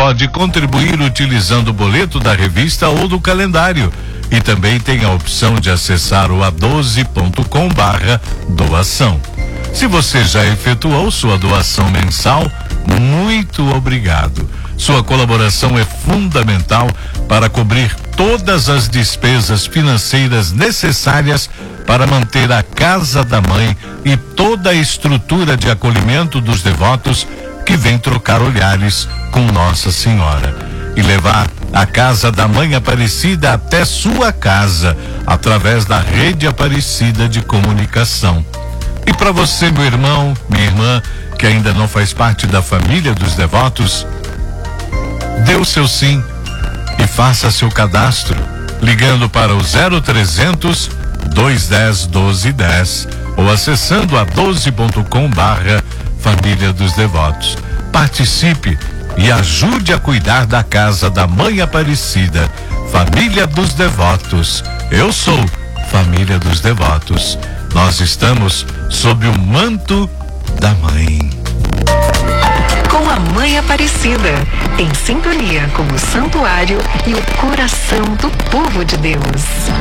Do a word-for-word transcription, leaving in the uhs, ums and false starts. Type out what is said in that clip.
pode contribuir utilizando o boleto da revista ou do calendário. E também tem a opção de acessar o a doze ponto com barra doação. Se você já efetuou sua doação mensal, muito obrigado. Sua colaboração é fundamental para cobrir todas as despesas financeiras necessárias para manter a Casa da Mãe e toda a estrutura de acolhimento dos devotos que vem trocar olhares com Nossa Senhora e levar a Casa da Mãe Aparecida até sua casa através da Rede Aparecida de Comunicação. E para você, meu irmão, minha irmã, que ainda não faz parte da família dos devotos, dê o seu sim e faça seu cadastro ligando para o zero trezentos, dois dez, doze dez ou acessando a doze ponto com barra família dos devotos. Participe e ajude a cuidar da Casa da Mãe Aparecida, Família dos Devotos. Eu sou Família dos Devotos. Nós estamos sob o manto da Mãe. Com a Mãe Aparecida, em sintonia com o santuário e o coração do povo de Deus.